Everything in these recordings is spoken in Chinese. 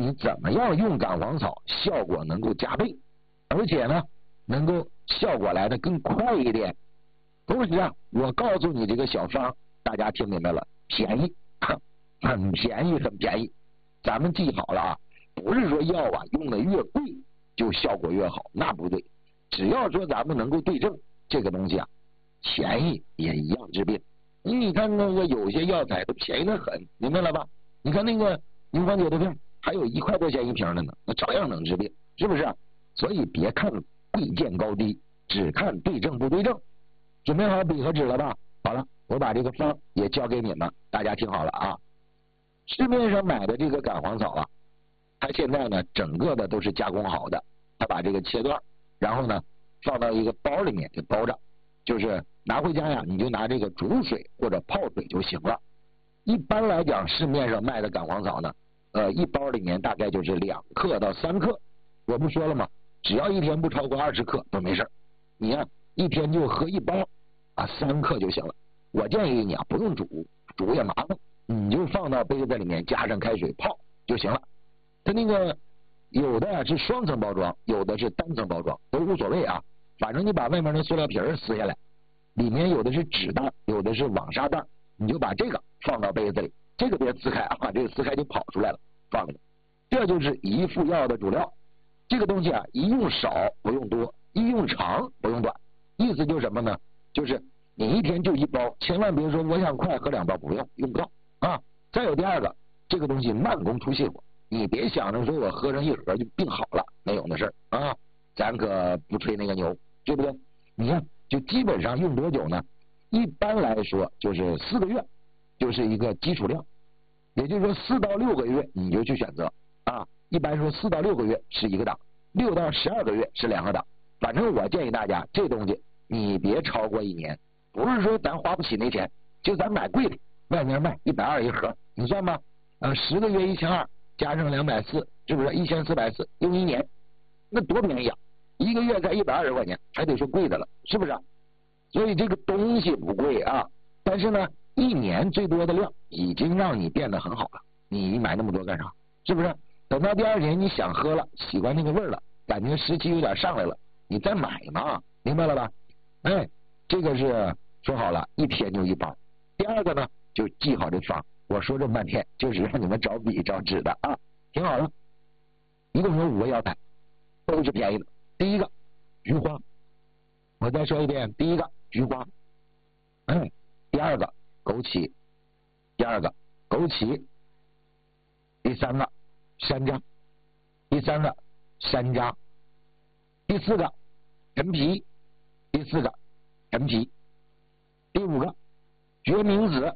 你怎么样用感黄草效果能够加倍，而且呢能够效果来的更快一点。同时啊，我告诉你这个小方，大家听明白了，便宜，很便宜，很便宜。咱们记好了啊，不是说药啊用的越贵就效果越好，那不对。只要说咱们能够对症，这个东西啊，便宜也一样治病。你看那个有些药材都便宜的很，明白了吧？你看那个牛黄解毒片，还有1块多钱一瓶的呢，那照样能治病，是不是？所以别看贵贱高低，只看对症不对症。准备好笔和纸了吧？好了，我把这个方也交给你们，大家听好了啊。市面上买的这个感黄草啊，它现在呢整个的都是加工好的，它把这个切段，然后呢放到一个包里面就包着，就是拿回家呀，你就拿这个煮水或者泡水就行了。一般来讲，市面上卖的感黄草呢，一包里面大概就是2克到3克。我不说了吗？只要一天不超过20克都没事。你呀，一天就喝1包啊，3克就行了。我建议你啊，不用煮也麻烦，你就放到杯子里面，加上开水泡就行了。它那个有的是双层包装，有的是单层包装，都无所谓啊。反正你把外面的塑料皮撕下来，里面有的是纸袋，有的是网纱袋，你就把这个放到杯子里，这个别撕开啊，这个撕开就跑出来了，放里面。这就是一副药的主料。这个东西啊，一用少不用多，一用长不用短。意思就是什么呢？就是你一天就1包，千万别说我想快喝2包，不用，用不到啊。再有第二个，这个东西慢工出细活，你别想着说我喝上1盒就病好了，没有那事儿啊，咱可不吹那个牛，对不对？你看，就基本上用多久呢？一般来说就是4个月，就是一个基础量，也就是说4到6个月你就去选择啊。一般说4到6个月是1个档，6到12个月是2个档。反正我建议大家，这东西你别超过1年，不是说咱花不起那钱，就咱买贵的，外面卖120一盒，你算吧，10个月1200，加上240，是不是1440？用1年，那多便宜啊！1个月才120块钱，还得说贵的了，是不是？所以这个东西不贵啊，但是呢，1年最多的量已经让你变得很好了，你买那么多干啥？是不是？等到第2年你想喝了，喜欢那个味儿了，感觉湿气有点上来了，你再买嘛，明白了吧？哎，这个是说好了，一天就1包。第二个呢，就记好这方。我说这么半天，就是让你们找笔找纸的啊。听好了，一共有5个药材，都是便宜的。第一个，菊花。我再说一遍，第一个菊花，第二个枸杞，第三个山楂，第四个陈皮，第5个决明子，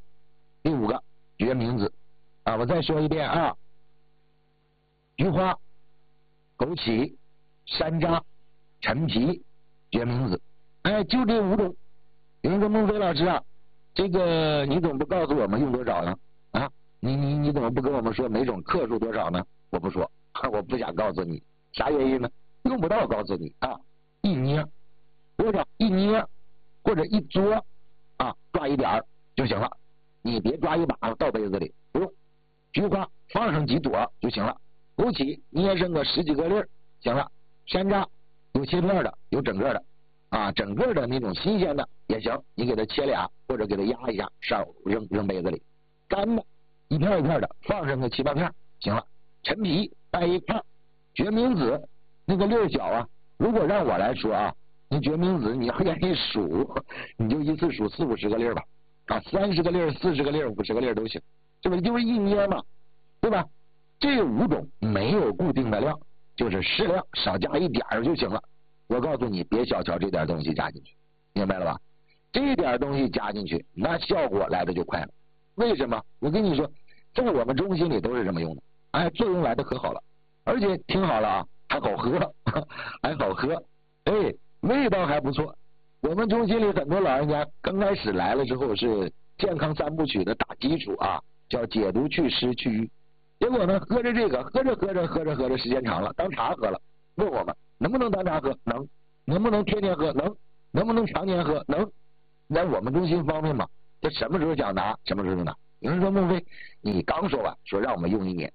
啊，我再说一遍啊，菊花、枸杞、山楂、陈皮、决明子，就这5种。有人说孟非老师啊，这个你怎么不告诉我们用多少呢？啊，你怎么不跟我们说每种克数多少呢？我不说，我不想告诉你，啥原因呢？用不到告诉你啊，一捏多少，一捏或者一嘬啊，抓一点儿就行了，你别抓一把倒杯子里，不用。菊花放上几朵就行了，枸杞捏上个10几个粒儿行了，山楂有切片的，有整个的啊，整个的那种新鲜的也行，你给它切俩或者给它压一下，上扔杯子里。干的一片一片的放上个7、8片行了。陈皮掰一块，决明子那个粒儿小啊，如果让我来说啊，那决明子你要愿意数，你就一次数40、50个粒儿吧，啊，30个粒儿、40个粒儿、50个粒儿都行，这不就是一捏嘛，对吧？这5种没有固定的量，就是适量，少加一点儿就行了。我告诉你，别小瞧这点东西加进去，明白了吧？这点东西加进去，那效果来的就快了。为什么？我跟你说，在我们中心里都是这么用的，作用来的可好了，而且听好了啊，还好喝，还好喝，味道还不错。我们中心里很多老人家刚开始来了之后是健康3部曲的打基础啊，叫解毒祛湿祛瘀。结果呢，喝着这个，喝着时间长了，当茶喝了。问我们能不能当茶喝？能不能天天喝？能不能常年喝？能。在我们中心方面嘛，这什么时候想拿什么时候拿。有人说孟非，你刚说完说让我们用1年，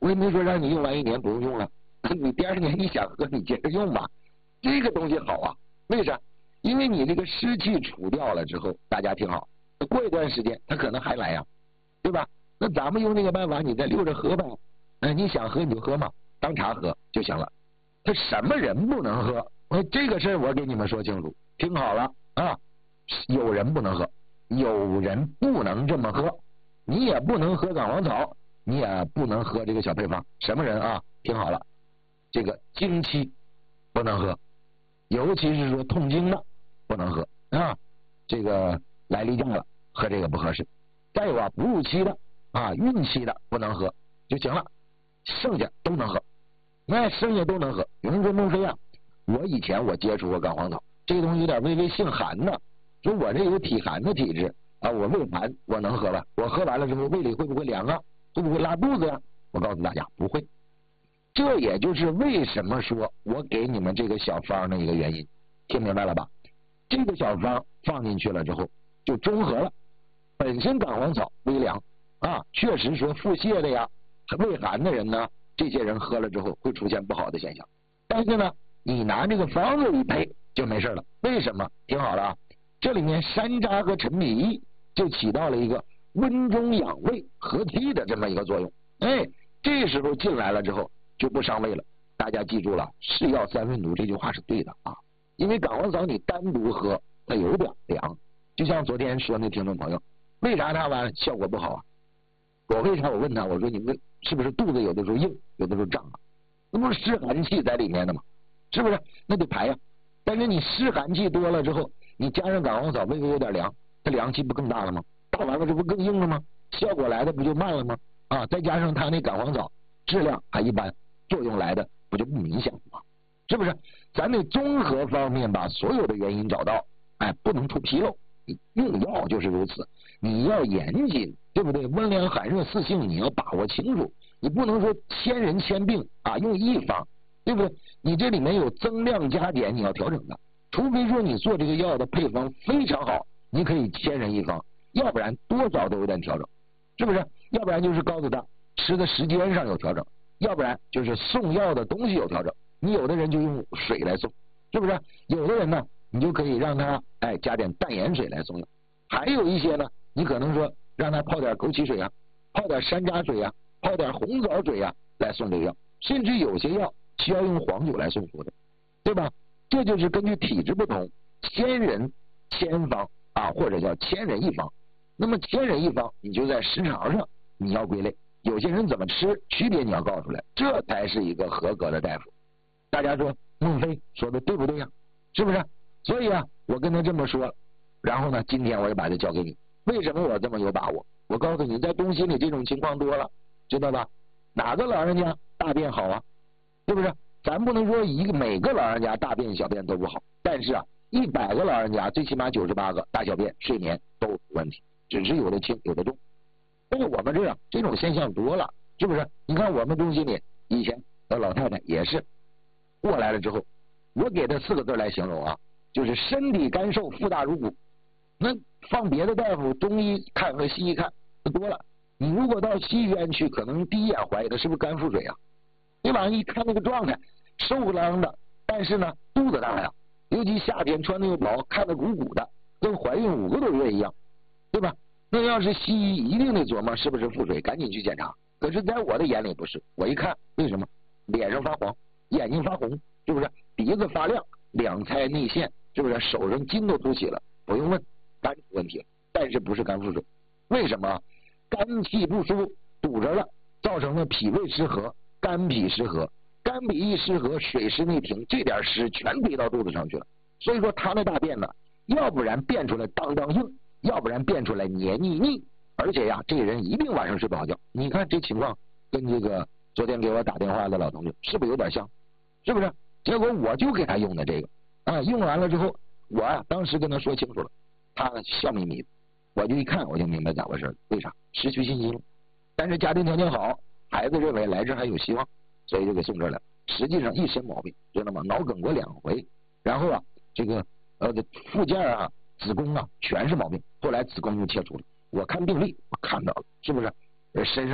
我也没说让你用完1年不用用了，你第2年你想喝你接着用吧，这个东西好啊。为啥？因为你这个湿气除掉了之后，大家听好，过一段时间它可能还来呀，对吧？那咱们用这个办法，你再溜着喝吧。你想喝你就喝嘛，当茶喝就行了。他什么人不能喝？这个事儿我给你们说清楚，听好了啊！有人不能喝，有人不能这么喝，你也不能喝港黄草，你也不能喝这个小配方。什么人啊？听好了，这个经期不能喝，尤其是说痛经的不能喝啊。这个来例假了，喝这个不合适。再有哺乳期的孕期的不能喝就行了，剩下都能喝。剩下都能喝。有人说孟非啊，我以前我接触过港黄草，这个东西有点微微性寒的，说我这有体寒的体质我胃寒，我能喝吧？我喝完了之后胃里会不会凉啊？会不会拉肚子呀？我告诉大家不会。这也就是为什么说我给你们这个小方的一个原因，听明白了吧？这个小方放进去了之后就中和了。本身港黄草微凉确实说腹泻的呀、胃寒的人呢，这些人喝了之后会出现不好的现象。但是呢，你拿这个方子一配就没事了。为什么？听好了啊，这里面山楂和陈皮意就起到了一个温中养胃和气的这么一个作用。这时候进来了之后就不伤胃了。大家记住了，是药三分毒这句话是对的啊。因为港黄草你单独喝它有点凉，就像昨天说那听众朋友，为啥他完效果不好啊？我为啥？我问他，我说你们是不是肚子有的时候硬，有的时候胀啊？那不是湿寒气在里面的吗？是不是？那得排呀。但是你湿寒气多了之后，你加上港黄草微微有点凉，它凉气不更大了吗？大完了这不更硬了吗？效果来的不就慢了吗？再加上它那港黄草质量还一般，作用来的不就不明显吗？是不是？咱得综合方面把所有的原因找到，不能出纰漏。用药就是如此，你要严谨，对不对？温凉寒热四性你要把握清楚，你不能说千人千病用一方，对不对？你这里面有增量加减，你要调整的。除非说你做这个药的配方非常好，你可以千人一方，要不然多少都有点调整，是不是？要不然就是告诉他吃的时间上有调整，要不然就是送药的东西有调整。你有的人就用水来送，是不是？有的人呢，你就可以让他加点淡盐水来送药。还有一些呢，你可能说让他泡点枸杞水泡点山楂水泡点红枣水来送这个药。甚至有些药需要用黄酒来送服的，对吧？这就是根据体质不同，千人千方或者叫千人一方。那么千人一方，你就在时长上你要归类，有些人怎么吃区别你要告出来，这才是一个合格的大夫。大家说孟非说的对不对呀？是不是？所以我跟他这么说，然后呢，今天我也把它交给你。为什么我这么有把握？我告诉你，在东西里这种情况多了，知道吧？哪个老人家大便好啊？是不是？咱不能说每个老人家大便小便都不好，但是100个老人家最起码98个大小便睡眠都有问题，只是有的轻有的重。但是我们这种现象多了，是不是？你看我们中心里以前的老太太也是过来了之后，我给她4个字来形容就是身体干瘦，腹大如鼓。那放别的大夫中医看和西医看多了，你如果到西医院去，可能第一眼怀疑的是不是肝腹水对吧？一看那个状态，瘦不啷的，但是呢肚子大呀，尤其夏天穿的又薄，看得鼓鼓的，跟怀孕5个多月一样，对吧？那要是西医一定得琢磨是不是腹水，赶紧去检查。可是在我的眼里不是，我一看为什么？脸上发黄，眼睛发红，是不是？鼻子发亮，两龇内陷，是不是？手上筋都凸起了，不用问，肝出问题了，但是不是肝腹水？为什么？肝气不舒，堵着了，造成了脾胃失和，肝脾失和，肝脾一失和，水湿内停，这点湿全堆到肚子上去了。所以说他的大便呢，要不然变出来当当硬，要不然变出来黏腻腻，而且这个人一定晚上睡不好觉。你看这情况跟这个昨天给我打电话的老同志是不是有点像？是不是？结果我就给他用的这个用完了之后，我当时跟他说清楚了，他笑眯眯的，我就一看我就明白咋回事。为啥？失去信心了。但是家庭条件好，孩子认为来这还有希望，所以就给送这儿来。实际上一身毛病，知道吗？脑梗过2回，然后这个附件子宫全是毛病，后来子宫就切除了。我看病历我看到了，是不是？身上